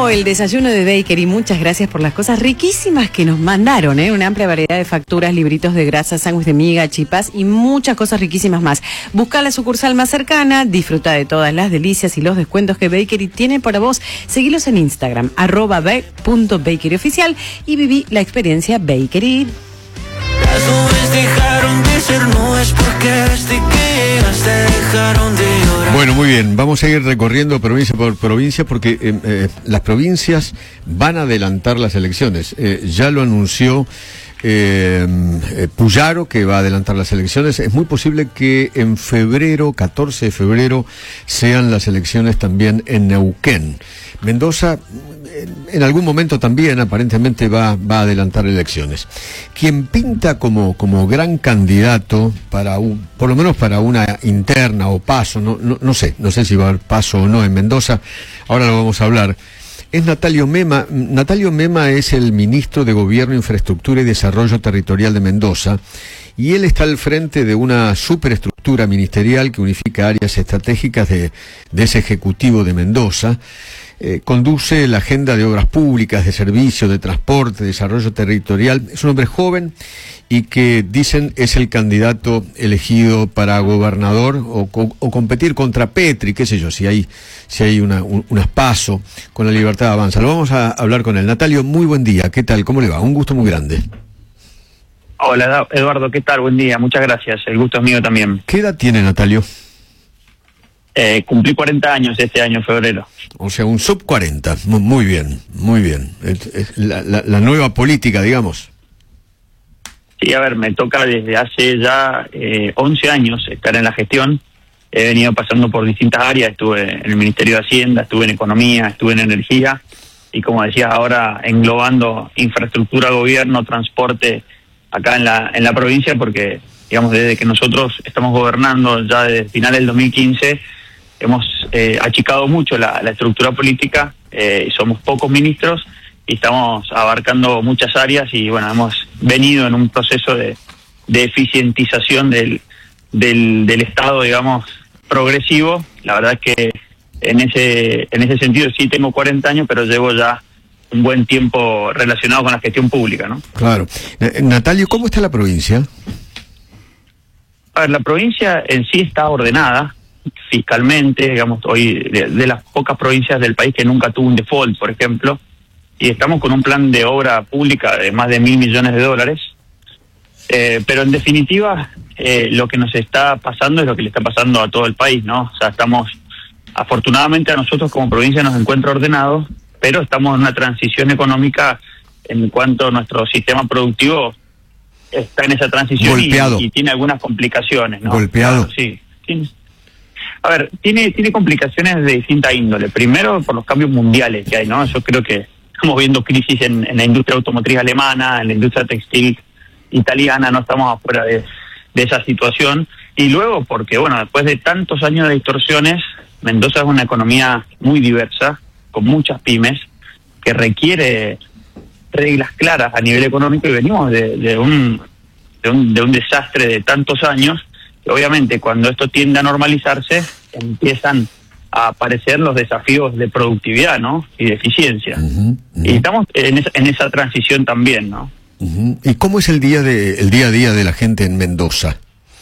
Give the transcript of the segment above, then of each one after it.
el desayuno de Bakery. Muchas gracias por las cosas riquísimas que nos mandaron, una amplia variedad de facturas, libritos de grasa, sándwich de miga, chipas y muchas cosas riquísimas más. Busca la sucursal más cercana, disfruta de todas las delicias y los descuentos que Bakery tiene para vos. Seguilos en Instagram, @b.bakeryoficial y viví la experiencia Bakery. Las nubes dejaron de ser nubes porque desde que llegaste dejaron de llorar. Bueno, muy bien, vamos a ir recorriendo provincia por provincia porque las provincias van a adelantar las elecciones. Ya lo anunció Puyaro, que va a adelantar las elecciones. Es muy posible que en febrero, 14 de febrero, sean las elecciones también en Neuquén. Mendoza, en algún momento también, aparentemente, va a adelantar elecciones. Quien pinta como gran candidato para por lo menos para una interna o paso, no sé si va a haber paso o no en Mendoza, ahora lo vamos a hablar, es Natalio Mema. Natalio Mema es el ministro de Gobierno, Infraestructura y Desarrollo Territorial de Mendoza, y él está al frente de una superestructura ministerial que unifica áreas estratégicas de ese ejecutivo de Mendoza. Conduce la agenda de obras públicas, de servicios, de transporte, de desarrollo territorial. Es un hombre joven y que dicen es el candidato elegido para gobernador o competir contra Petri, qué sé yo, si hay unas paso con la Libertad Avanza. Lo vamos a hablar con él. Natalio, muy buen día. ¿Qué tal? ¿Cómo le va? Un gusto muy grande. Hola Eduardo, ¿qué tal? Buen día, muchas gracias. El gusto es mío también. ¿Qué edad tiene Natalio? Cumplí 40 años este año, en febrero. O sea, un sub 40. Muy bien, muy bien. Es la nueva política, digamos. Sí, a ver, me toca desde hace ya 11 años estar en la gestión. He venido pasando por distintas áreas. Estuve en el Ministerio de Hacienda, estuve en Economía, estuve en Energía. Y como decías ahora, englobando infraestructura, gobierno, transporte acá en la provincia, porque, digamos, desde que nosotros estamos gobernando ya desde finales del 2015, hemos achicado mucho la estructura política, y somos pocos ministros y estamos abarcando muchas áreas y bueno, hemos venido en un proceso de eficientización del Estado, digamos, progresivo. La verdad es que en ese sentido sí tengo 40 años, pero llevo ya un buen tiempo relacionado con la gestión pública, ¿no? Claro. Natalio, ¿cómo está la provincia? A ver, la provincia en sí está ordenada fiscalmente, digamos, hoy de las pocas provincias del país que nunca tuvo un default, por ejemplo, y estamos con un plan de obra pública de más de $1.000 millones, pero en definitiva lo que nos está pasando es lo que le está pasando a todo el país, ¿no? O sea, estamos, afortunadamente a nosotros como provincia nos encuentra ordenados, pero estamos en una transición económica en cuanto a nuestro sistema productivo está en esa transición y tiene algunas complicaciones, ¿no? Golpeado. Claro, sí. A ver, tiene complicaciones de distinta índole. Primero, por los cambios mundiales que hay, ¿no? Yo creo que estamos viendo crisis en la industria automotriz alemana, en la industria textil italiana, no estamos afuera de esa situación. Y luego, porque, bueno, después de tantos años de distorsiones, Mendoza es una economía muy diversa, con muchas pymes, que requiere reglas claras a nivel económico y venimos de un desastre de tantos años. Obviamente, cuando esto tiende a normalizarse, empiezan a aparecer los desafíos de productividad, ¿no? Y de eficiencia. Y estamos en esa transición también, ¿no? ¿Y cómo es el día a día de la gente en Mendoza?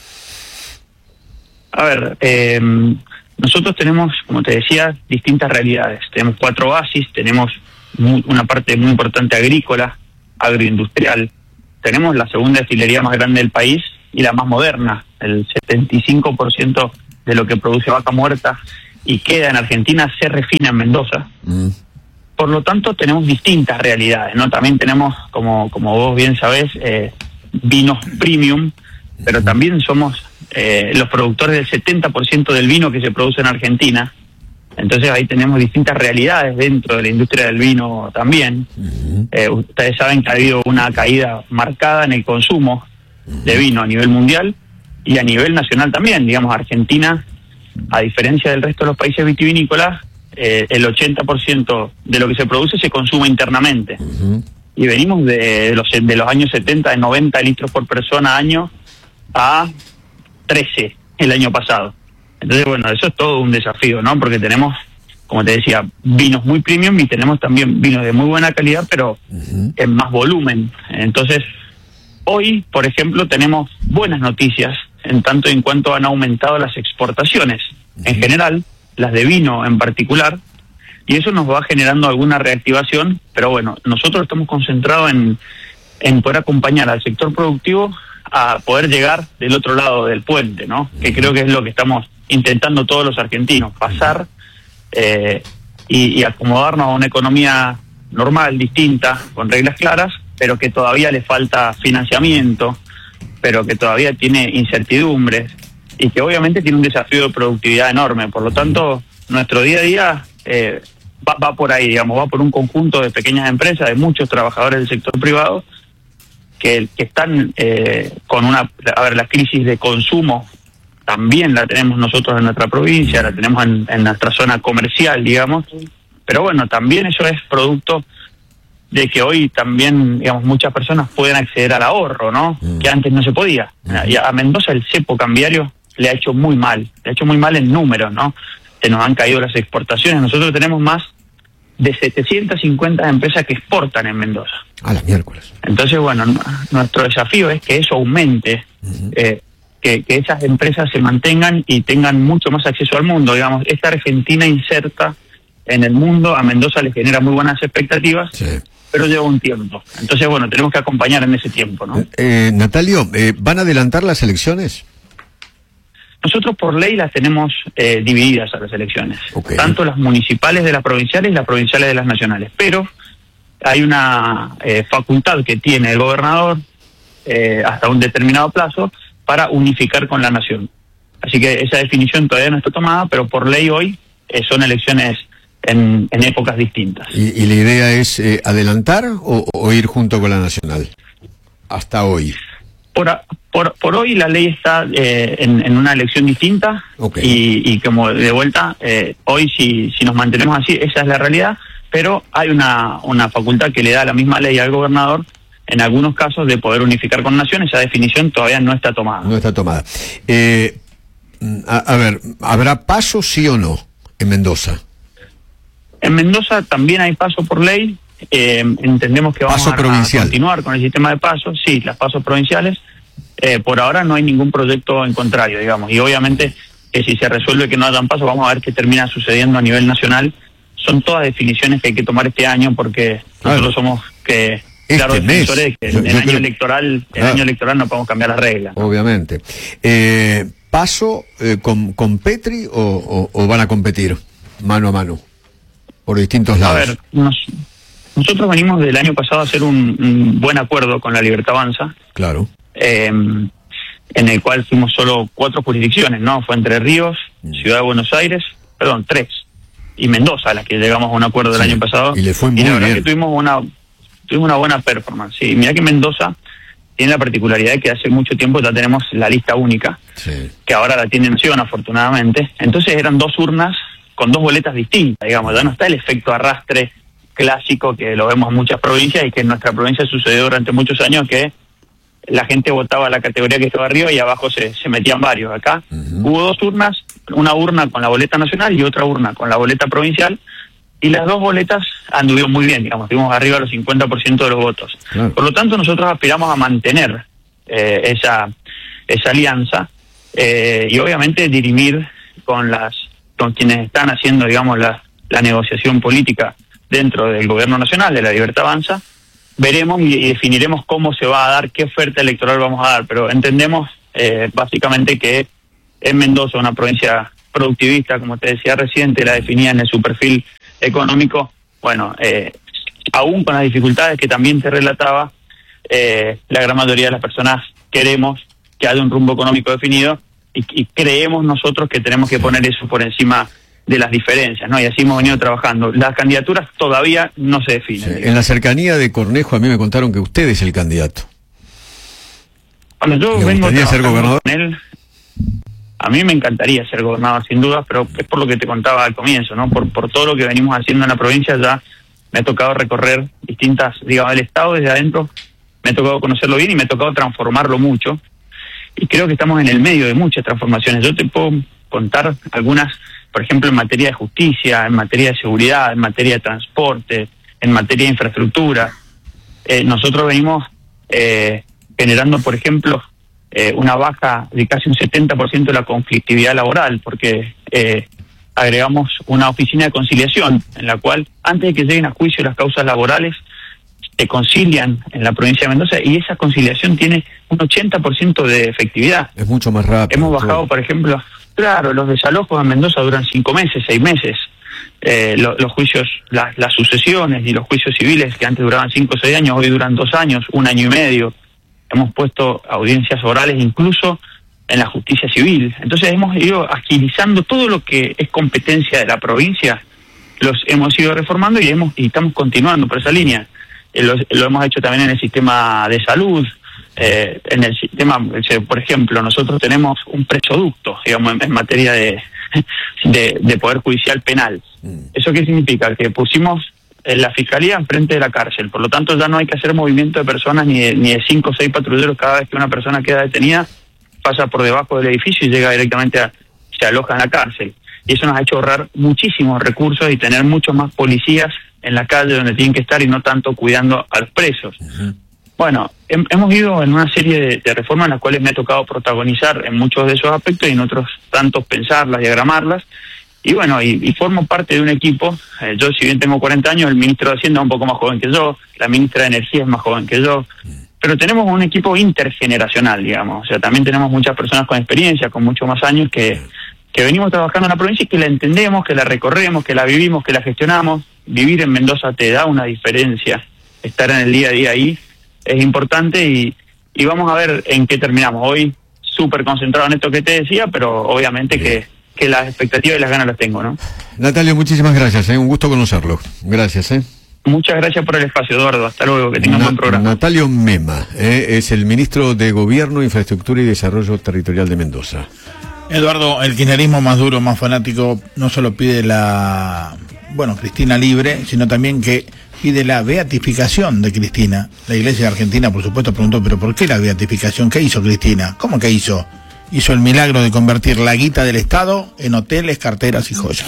A ver, nosotros tenemos, como te decía, distintas realidades. Tenemos 4 oasis, tenemos una parte muy importante agrícola, agroindustrial. Tenemos la segunda destilería más grande del país y la más moderna. El 75% de lo que produce Vaca Muerta y queda en Argentina se refina en Mendoza. Por lo tanto, tenemos distintas realidades, ¿no? También tenemos, como vos bien sabés, vinos premium, pero también somos los productores del 70% del vino que se produce en Argentina. Entonces ahí tenemos distintas realidades dentro de la industria del vino también. Ustedes saben que ha habido una caída marcada en el consumo de vino a nivel mundial y a nivel nacional también. Digamos, Argentina, a diferencia del resto de los países vitivinícolas, el 80% de lo que se produce se consume internamente. Y venimos de los años 70, de 90 litros por persona año a 13 el año pasado. Entonces, bueno, eso es todo un desafío, ¿no? Porque tenemos como te decía, vinos muy premium y tenemos también vinos de muy buena calidad, pero en más volumen. Entonces, hoy, por ejemplo, tenemos buenas noticias en tanto y en cuanto han aumentado las exportaciones, en general, las de vino en particular, y eso nos va generando alguna reactivación, pero bueno, nosotros estamos concentrados en poder acompañar al sector productivo a poder llegar del otro lado del puente, ¿no? Que creo que es lo que estamos intentando todos los argentinos, pasar y acomodarnos a una economía normal, distinta, con reglas claras, pero que todavía le falta financiamiento, pero que todavía tiene incertidumbres y que obviamente tiene un desafío de productividad enorme. Por lo tanto, nuestro día a día va por ahí, digamos, va por un conjunto de pequeñas empresas, de muchos trabajadores del sector privado que están con la crisis de consumo también la tenemos nosotros en nuestra provincia, la tenemos en nuestra zona comercial, digamos, pero bueno, también eso es producto de que hoy también, digamos, muchas personas pueden acceder al ahorro, ¿no? Que antes no se podía. Y a Mendoza el cepo cambiario le ha hecho muy mal en números, ¿no? Se nos han caído las exportaciones. Nosotros tenemos más de 750 empresas que exportan en Mendoza. A las miércoles. Entonces, bueno, nuestro desafío es que eso aumente, que esas empresas se mantengan y tengan mucho más acceso al mundo. Digamos, esta Argentina inserta en el mundo, a Mendoza le genera muy buenas expectativas, sí, pero lleva un tiempo. Entonces, bueno, tenemos que acompañar en ese tiempo, ¿no? Natalio, ¿van a adelantar las elecciones? Nosotros por ley las tenemos divididas a las elecciones, tanto las municipales de las provinciales y las provinciales de las nacionales, pero hay una facultad que tiene el gobernador hasta un determinado plazo para unificar con la nación. Así que esa definición todavía no está tomada, pero por ley hoy son elecciones en épocas distintas. ¿Y la idea es adelantar o ir junto con la nacional? Hasta hoy. Por hoy la ley está en una elección distinta, y como de vuelta, hoy si nos mantenemos así, esa es la realidad, pero hay una facultad que le da la misma ley al gobernador, en algunos casos, de poder unificar con nación. Esa definición todavía no está tomada. No está tomada. A ver, ¿habrá paso sí o no en Mendoza? En Mendoza también hay paso por ley. Entendemos que vamos a continuar con el sistema de pasos, sí, las pasos provinciales. Por ahora no hay ningún proyecto en contrario, digamos, y obviamente que si se resuelve que no hayan pasos, vamos a ver qué termina sucediendo a nivel nacional. Son todas definiciones que hay que tomar este año, porque nosotros somos claros defensores de que en el año electoral no podemos cambiar las reglas, ¿no? Obviamente. ¿Paso con Petri o van a competir mano a mano por distintos lados? A ver, nosotros venimos del año pasado a hacer un buen acuerdo con la Libertad Avanza. Claro. En el cual fuimos solo 4 jurisdicciones, ¿no? Fue Entre Ríos, Ciudad de Buenos Aires, 3, y Mendoza, a las que llegamos a un acuerdo el año pasado. Y le fue muy bien. La verdad bien. Que tuvimos una buena performance. Sí, mira que Mendoza tiene la particularidad de que hace mucho tiempo ya tenemos la lista única, que ahora la tiene Nación, afortunadamente. Entonces eran 2 urnas con 2 boletas distintas, digamos. Ya no está el efecto arrastre clásico que lo vemos en muchas provincias y que en nuestra provincia sucedió durante muchos años, que la gente votaba la categoría que estaba arriba y abajo se metían varios. Acá hubo 2 urnas, una urna con la boleta nacional y otra urna con la boleta provincial, y las 2 boletas anduvieron muy bien, digamos, estuvimos arriba de los 50% de los votos. Claro. Por lo tanto, nosotros aspiramos a mantener esa alianza y obviamente dirimir con quienes están haciendo, digamos, la negociación política dentro del gobierno nacional, de la Libertad Avanza. Veremos y definiremos cómo se va a dar, qué oferta electoral vamos a dar, pero entendemos básicamente que en Mendoza, una provincia productivista, como te decía recién, la definía en su perfil económico, bueno, aún con las dificultades que también te relataba, la gran mayoría de las personas queremos que haya un rumbo económico definido y creemos nosotros que tenemos que poner eso por encima de las diferencias, ¿no? Y así hemos venido trabajando. Las candidaturas todavía no se definen. Sí. En la cercanía de Cornejo a mí me contaron que usted es el candidato. Cuando yo vengo a ser gobernador con él, a mí me encantaría ser gobernador sin duda, pero es por lo que te contaba al comienzo, ¿no? Por todo lo que venimos haciendo en la provincia. Ya me ha tocado recorrer distintas, digamos, el estado desde adentro, me ha tocado conocerlo bien y me ha tocado transformarlo mucho. Y creo que estamos en el medio de muchas transformaciones. Yo te puedo contar algunas por ejemplo, en materia de justicia, en materia de seguridad, en materia de transporte, en materia de infraestructura. Nosotros venimos generando, por ejemplo, una baja de casi un 70% de la conflictividad laboral, porque agregamos una oficina de conciliación, en la cual, antes de que lleguen a juicio las causas laborales, se concilian en la provincia de Mendoza, y esa conciliación tiene un 80% de efectividad. Es mucho más rápido. Hemos bajado, por ejemplo, claro, los desalojos en Mendoza duran 5 meses, 6 meses. Los juicios, las sucesiones y los juicios civiles, que antes duraban 5 o 6 años, hoy duran 2 años, 1 año y medio. Hemos puesto audiencias orales incluso en la justicia civil. Entonces hemos ido agilizando todo lo que es competencia de la provincia, los hemos ido reformando y estamos continuando por esa línea. Lo hemos hecho también en el sistema de salud, en el sistema, por ejemplo, nosotros tenemos un presoducto, digamos, en materia de poder judicial penal. ¿Eso qué significa? Que pusimos la fiscalía enfrente de la cárcel, por lo tanto ya no hay que hacer movimiento de personas ni de 5 o 6 patrulleros cada vez que una persona queda detenida, pasa por debajo del edificio y llega directamente se aloja en la cárcel. Y eso nos ha hecho ahorrar muchísimos recursos y tener muchos más policías en la calle donde tienen que estar y no tanto cuidando a los presos. Bueno, hemos ido en una serie de reformas en las cuales me ha tocado protagonizar en muchos de esos aspectos y en otros tantos pensarlas, diagramarlas. Y bueno, y formo parte de un equipo. Yo, si bien tengo 40 años, el ministro de Hacienda es un poco más joven que yo, la ministra de Energía es más joven que yo, pero tenemos un equipo intergeneracional, digamos. O sea, también tenemos muchas personas con experiencia, con muchos más años, que venimos trabajando en la provincia y que la entendemos, que la recorremos, que la vivimos, que la gestionamos. Vivir en Mendoza te da una diferencia. Estar en el día a día ahí es importante y vamos a ver en qué terminamos. Hoy súper concentrado en esto que te decía, pero obviamente que las expectativas y las ganas las tengo, ¿no? Natalio, muchísimas gracias, un gusto conocerlo. Gracias, Muchas gracias por el espacio, Eduardo. Hasta luego, que tengan buen programa. Natalio Mema, es el ministro de Gobierno, Infraestructura y Desarrollo Territorial de Mendoza. Eduardo, el kirchnerismo más duro, más fanático, no solo pide Cristina libre, sino también que pide la beatificación de Cristina. La Iglesia Argentina, por supuesto, preguntó, ¿pero por qué la beatificación? ¿Qué hizo Cristina? ¿Cómo que hizo? Hizo el milagro de convertir la guita del Estado en hoteles, carteras y joyas.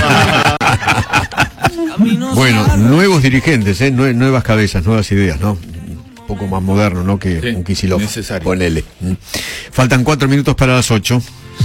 Bueno, nuevos dirigentes, nuevas cabezas, nuevas ideas, ¿no? Un poco más moderno, ¿no? Que un Kicillof. Necesario. Ponele. Faltan 4 minutos para las 8.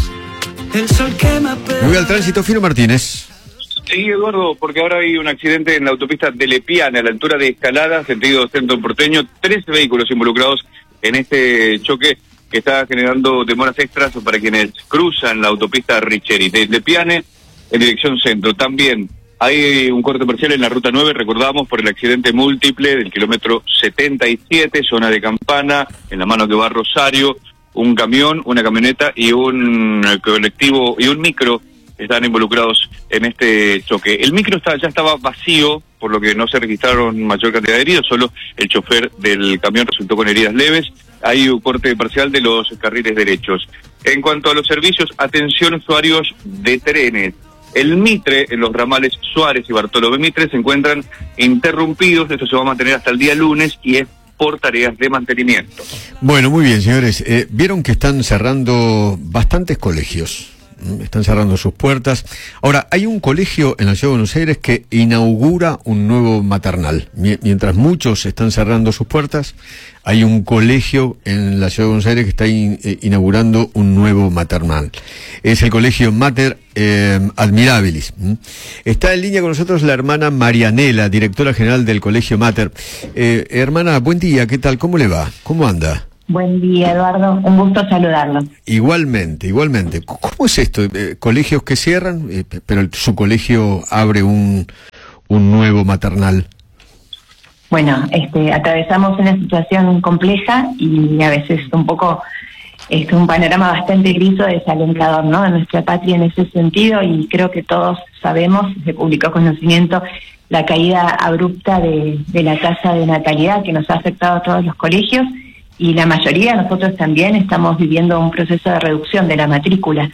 Me voy al tránsito, Fino Martínez. Sí, Eduardo, porque ahora hay un accidente en la autopista de Lepiane, a la altura de Escalada, sentido centro porteño. 3 vehículos involucrados en este choque que está generando demoras extras para quienes cruzan la autopista Richeri. De Lepiane en dirección centro. También hay un corte parcial en la ruta 9, recordamos, por el accidente múltiple del kilómetro 77, zona de Campana, en la mano que va a Rosario. Un camión, una camioneta y un colectivo y un micro están involucrados en este choque. El micro ya estaba vacío, por lo que no se registraron mayor cantidad de heridos, solo el chofer del camión resultó con heridas leves. Hay un corte parcial de los carriles derechos. En cuanto a los servicios, atención usuarios de trenes. El Mitre, en los ramales Suárez y Bartolomé Mitre, se encuentran interrumpidos. Esto se va a mantener hasta el día lunes y es por tareas de mantenimiento. Bueno, muy bien, señores. Vieron que están cerrando bastantes colegios. Están cerrando sus puertas. Ahora, hay un colegio en la Ciudad de Buenos Aires que inaugura un nuevo maternal. Mientras muchos están cerrando sus puertas, hay un colegio en la Ciudad de Buenos Aires que está inaugurando un nuevo maternal. Es el colegio Mater Admirabilis. Está en línea con nosotros la hermana Marianela, directora general del colegio Mater. Hermana, buen día, ¿qué tal? ¿Cómo le va? ¿Cómo anda? Buen día, Eduardo. Un gusto saludarlo. Igualmente. ¿Cómo es esto? Colegios que cierran, pero su colegio abre un nuevo maternal. Bueno, atravesamos una situación compleja y a veces un poco un panorama bastante gris o desalentador, ¿no? En nuestra patria en ese sentido, y creo que todos sabemos, de público conocimiento, la caída abrupta de la tasa de natalidad que nos ha afectado a todos los colegios. Y la mayoría de nosotros también estamos viviendo un proceso de reducción de la matrícula.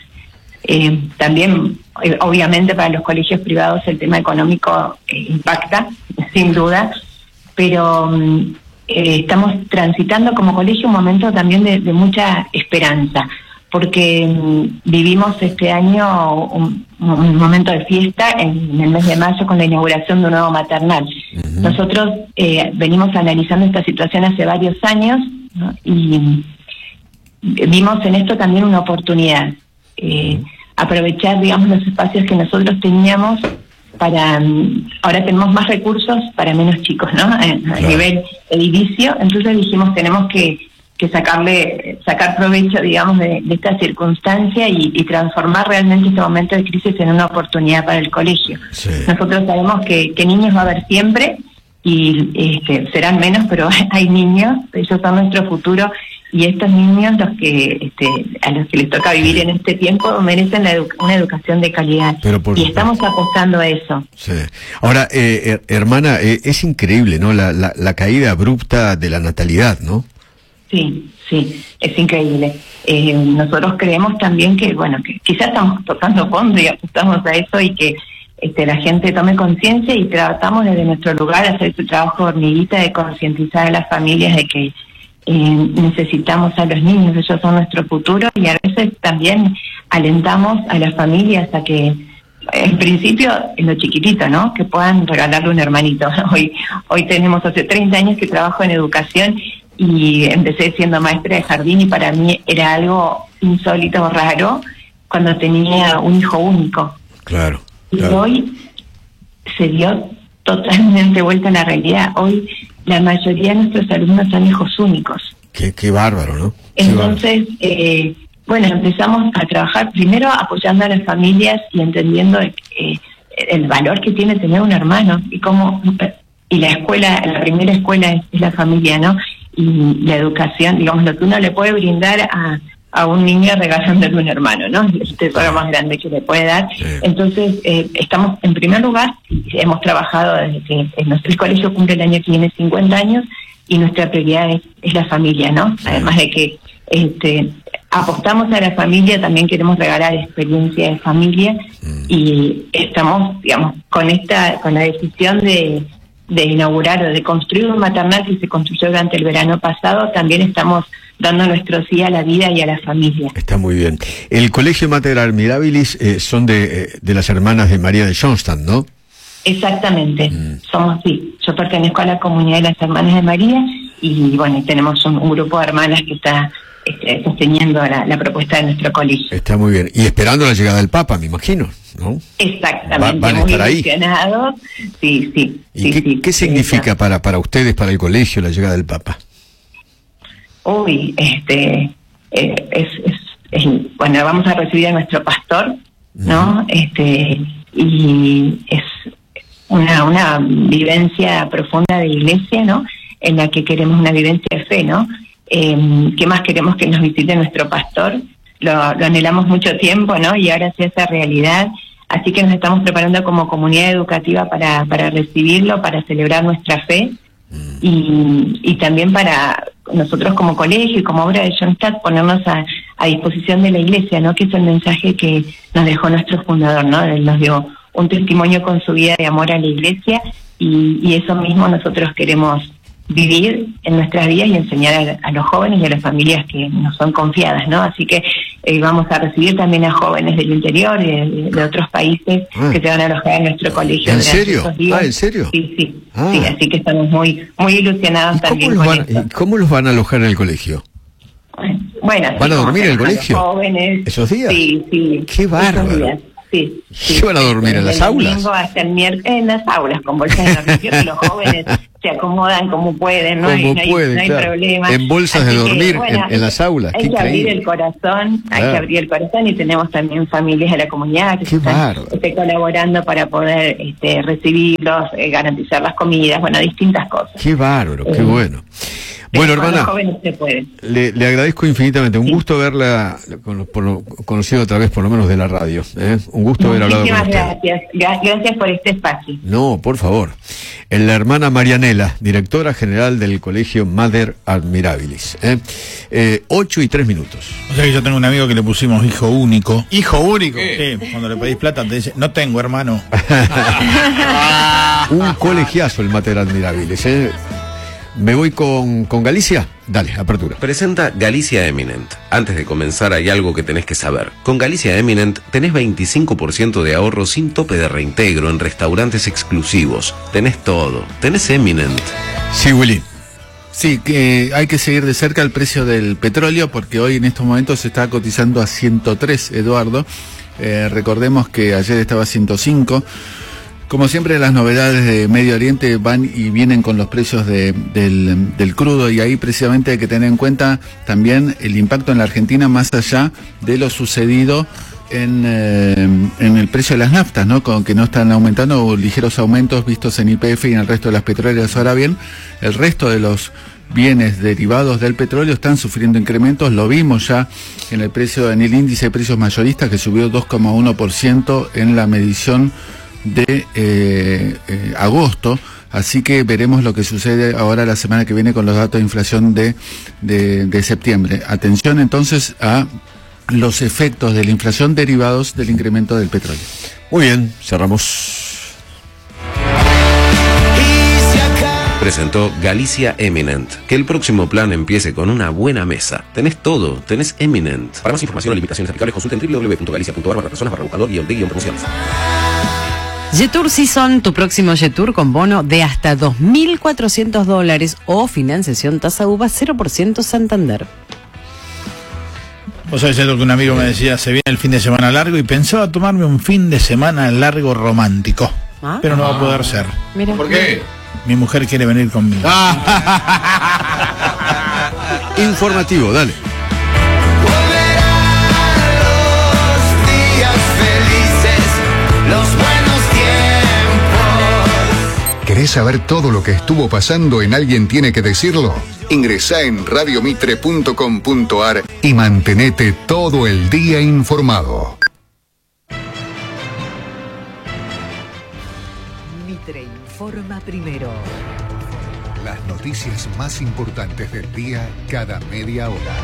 También, obviamente, para los colegios privados el tema económico impacta, sin duda, pero estamos transitando como colegio un momento también de mucha esperanza, porque vivimos este año un momento de fiesta en el mes de mayo con la inauguración de un nuevo maternal. Nosotros venimos analizando esta situación hace varios años, ¿no? Y vimos en esto también una oportunidad, aprovechar, digamos, los espacios que nosotros teníamos para, ahora tenemos más recursos para menos chicos, ¿no? A nivel edilicio, entonces dijimos tenemos que sacar provecho, digamos, de esta circunstancia y transformar realmente este momento de crisis en una oportunidad para el colegio. Sí. Nosotros sabemos que niños va a haber siempre y serán menos, pero hay niños, ellos son nuestro futuro y estos niños, los que a los que les toca vivir en este tiempo, merecen una educación de calidad. Y estamos apostando a eso. Sí. Ahora, hermana, es increíble, ¿no? La caída abrupta de la natalidad, ¿no? Sí, es increíble. Nosotros creemos también que, bueno, que quizás estamos tocando fondo y apostamos a eso y que la gente tome conciencia y tratamos desde nuestro lugar hacer ese trabajo de hormiguita de concientizar a las familias de que necesitamos a los niños, ellos son nuestro futuro y a veces también alentamos a las familias a que, en principio, en lo chiquitito, ¿no? Que puedan regalarle un hermanito. Hoy tenemos hace 30 años que trabajo en educación y empecé siendo maestra de jardín y para mí era algo insólito, raro, cuando tenía un hijo único. Claro. Y hoy se dio totalmente vuelta a la realidad. Hoy la mayoría de nuestros alumnos son hijos únicos. Qué bárbaro, ¿no? Entonces, bueno, empezamos a trabajar primero apoyando a las familias y entendiendo el valor que tiene tener un hermano y la escuela, la primera escuela es la familia, ¿no? Y la educación, digamos, lo que uno le puede brindar a un niño regalándole un hermano, ¿no? Es el tesoro más grande que le puede dar. Sí. Entonces, estamos, en primer lugar, hemos trabajado desde que el colegio cumple el año que viene 50 años y nuestra prioridad es la familia, ¿no? Sí. Además de que apostamos a la familia, también queremos regalar experiencia de familia y estamos, digamos, con la decisión de inaugurar o de construir un maternal que se construyó durante el verano pasado, también estamos dando nuestro sí a la vida y a la familia. Está muy bien. El Colegio Mater Admirabilis son de las hermanas de María de Johnston, ¿no? Exactamente. Somos, sí. Yo pertenezco a la comunidad de las hermanas de María y bueno, tenemos un grupo de hermanas que está sosteniendo la propuesta de nuestro colegio. Está muy bien. Y esperando la llegada del Papa, me imagino, ¿no? Exactamente. Van a estar ahí. Sí. ¿Y qué significa para ustedes, para el colegio, la llegada del Papa? Uy, bueno, vamos a recibir a nuestro pastor, ¿no? Y es una vivencia profunda de iglesia, ¿no? En la que queremos una vivencia de fe, ¿no? ¿Qué más queremos que nos visite nuestro pastor? Lo anhelamos mucho tiempo, ¿no? Y ahora se hace realidad. Así que nos estamos preparando como comunidad educativa para recibirlo, para celebrar nuestra fe y también para nosotros como colegio y como obra de Johnston ponernos a disposición de la iglesia, ¿no? Que es el mensaje que nos dejó nuestro fundador, ¿no? Él nos dio un testimonio con su vida de amor a la iglesia y eso mismo nosotros queremos vivir en nuestras vidas y enseñar a los jóvenes y a las familias que nos son confiadas, ¿no? Así que vamos a recibir también a jóvenes del interior y de otros países que se van a alojar en nuestro colegio. ¿En serio? ¿En serio? Sí, sí, así que estamos muy ilusionados también ¿Cómo los van a alojar en el colegio? Bueno, ¿van a dormir en el colegio? Jóvenes. ¿Esos días? Sí. ¡Qué bárbaro! Sí. ¿Qué van a dormir en las aulas? Hasta el miércoles en las aulas con bolsas de dormir. Los jóvenes se acomodan como pueden, no hay problema. En bolsas de dormir en las aulas. Hay que abrir el corazón, y tenemos también familias de la comunidad que están colaborando para poder recibirlos, garantizar las comidas, bueno, distintas cosas. Qué bárbaro, qué bueno. Bueno, hermana, los jóvenes se pueden. Le agradezco infinitamente. Un gusto verla conocido a través, por lo menos, de la radio. Un gusto haber hablado con usted. Gracias por este espacio. No, por favor. La hermana Marianela, directora general del Colegio Mater Admirabilis. 8:03. O sea que yo tengo un amigo que le pusimos hijo único. ¿Hijo único? Sí, cuando le pedís plata te dice, no tengo, hermano. Un colegiazo el Mater Admirabilis, Me voy con Galicia. Dale, apertura. Presenta Galicia Eminent. Antes de comenzar hay algo que tenés que saber. Con Galicia Eminent tenés 25% de ahorro sin tope de reintegro en restaurantes exclusivos. Tenés todo. Tenés Eminent. Sí, Willy. Sí, que hay que seguir de cerca el precio del petróleo porque hoy en estos momentos se está cotizando a 103, Eduardo. Recordemos que ayer estaba a 105. Como siempre, las novedades de Medio Oriente van y vienen con los precios del crudo, y ahí precisamente hay que tener en cuenta también el impacto en la Argentina más allá de lo sucedido en el precio de las naftas, ¿no? Con que no están aumentando, o ligeros aumentos vistos en YPF y en el resto de las petroleras. Ahora bien, el resto de los bienes derivados del petróleo están sufriendo incrementos. Lo vimos ya en el precio, en el índice de precios mayoristas, que subió 2,1% en la medición de agosto. Así que veremos lo que sucede ahora la semana que viene con los datos de inflación de septiembre. Atención entonces a los efectos de la inflación derivados del incremento del petróleo. Muy bien, cerramos. Presentó Galicia Eminent. Que el próximo plan empiece con una buena mesa. Tenés todo, tenés Eminent. Para más información o limitaciones aplicables, consulten www.galicia.ar/personas/buscador-promociones. Jetour Season, tu próximo Jetour con bono de hasta $2.400 o financiación tasa UVA 0% Santander. Vos sabés, Edu, que un amigo me decía, se viene el fin de semana largo y pensaba tomarme un fin de semana largo romántico. Pero no va a poder ser. Mira. ¿Por qué? Mi mujer quiere venir conmigo. Informativo, dale. ¿Querés saber todo lo que estuvo pasando en Alguien Tiene que Decirlo? Ingresá en radiomitre.com.ar y mantenete todo el día informado. Mitre informa primero. Las noticias más importantes del día cada media hora.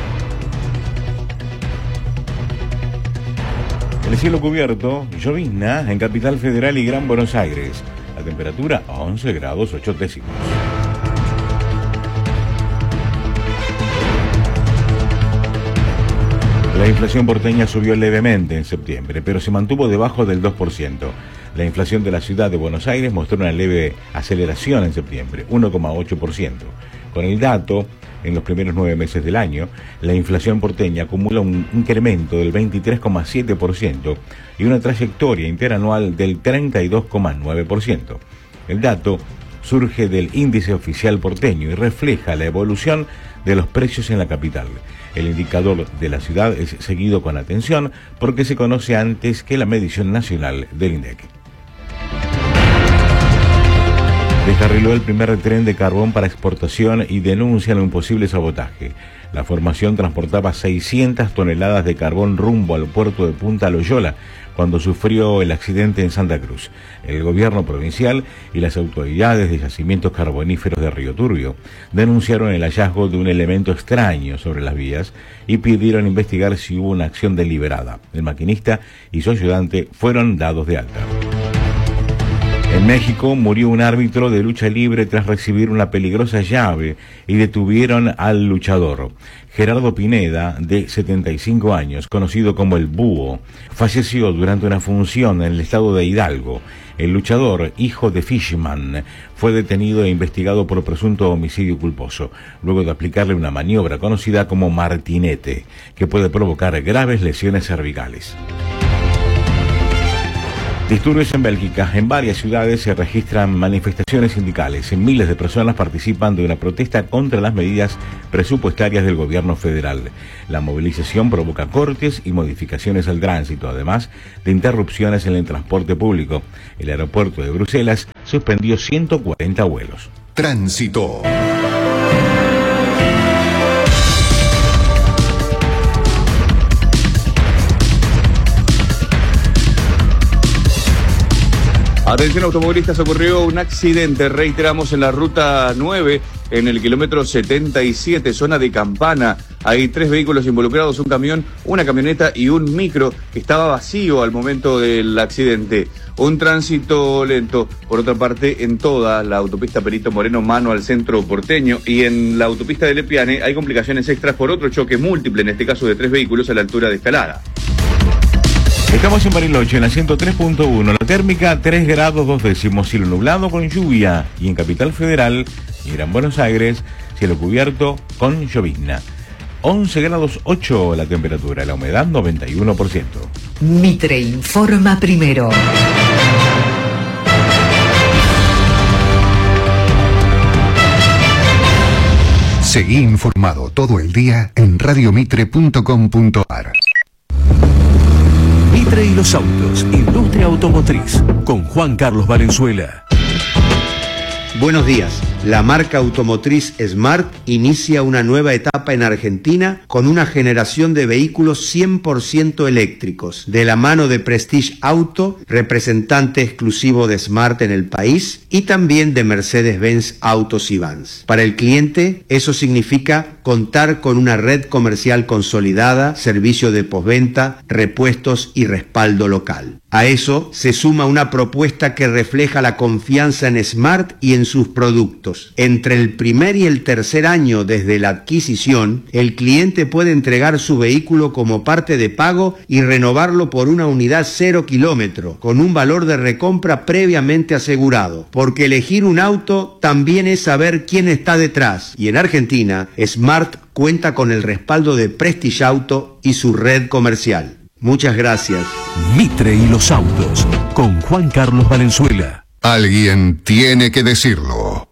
El cielo cubierto, llovizna en Capital Federal y Gran Buenos Aires. La temperatura a 11 grados 8 décimos. La inflación porteña subió levemente en septiembre, pero se mantuvo debajo del 2%. La inflación de la ciudad de Buenos Aires mostró una leve aceleración en septiembre, 1,8%. Con el dato, en los primeros 9 meses del año, la inflación porteña acumula un incremento del 23,7% y una trayectoria interanual del 32,9%. El dato surge del índice oficial porteño y refleja la evolución de los precios en la capital. El indicador de la ciudad es seguido con atención porque se conoce antes que la medición nacional del INDEC. Descarriló el primer tren de carbón para exportación y denuncian un posible sabotaje. La formación transportaba 600 toneladas de carbón rumbo al puerto de Punta Loyola cuando sufrió el accidente en Santa Cruz. El gobierno provincial y las autoridades de yacimientos carboníferos de Río Turbio denunciaron el hallazgo de un elemento extraño sobre las vías y pidieron investigar si hubo una acción deliberada. El maquinista y su ayudante fueron dados de alta. En México murió un árbitro de lucha libre tras recibir una peligrosa llave y detuvieron al luchador. Gerardo Pineda, de 75 años, conocido como el Búho, falleció durante una función en el estado de Hidalgo. El luchador, hijo de Fishman, fue detenido e investigado por presunto homicidio culposo, luego de aplicarle una maniobra conocida como martinete, que puede provocar graves lesiones cervicales. Disturbios en Bélgica. En varias ciudades se registran manifestaciones sindicales. Miles de personas participan de una protesta contra las medidas presupuestarias del gobierno federal. La movilización provoca cortes y modificaciones al tránsito, además de interrupciones en el transporte público. El aeropuerto de Bruselas suspendió 140 vuelos. Tránsito. Atención automovilistas, ocurrió un accidente, reiteramos, en la ruta 9, en el kilómetro 77, zona de Campana. Hay 3 vehículos involucrados, un camión, una camioneta y un micro que estaba vacío al momento del accidente. Un tránsito lento, por otra parte, en toda la autopista Perito Moreno, mano al centro porteño, y en la autopista de Lepiane hay complicaciones extras por otro choque múltiple, en este caso de 3 vehículos a la altura de Escalada. Estamos en Bariloche, en la 103.1, la térmica 3 grados 2 décimos, cielo nublado con lluvia, y en Capital Federal y Gran Buenos Aires, cielo cubierto con llovizna. 11 grados 8 la temperatura, la humedad 91%. Mitre informa primero. Seguí informado todo el día en radiomitre.com.ar. Mitre y los autos, industria automotriz, con Juan Carlos Valenzuela. Buenos días. La marca automotriz Smart inicia una nueva etapa en Argentina con una generación de vehículos 100% eléctricos, de la mano de Prestige Auto, representante exclusivo de Smart en el país, y también de Mercedes-Benz Autos y Vans. Para el cliente, eso significa contar con una red comercial consolidada, servicio de postventa, repuestos y respaldo local. A eso se suma una propuesta que refleja la confianza en Smart y en sus productos. Entre el primer y el tercer año desde la adquisición, el cliente puede entregar su vehículo como parte de pago y renovarlo por una unidad 0 kilómetro, con un valor de recompra previamente asegurado. Porque elegir un auto también es saber quién está detrás. Y en Argentina, Smart cuenta con el respaldo de Prestige Auto y su red comercial. Muchas gracias. Mitre y los autos, con Juan Carlos Valenzuela. Alguien tiene que decirlo.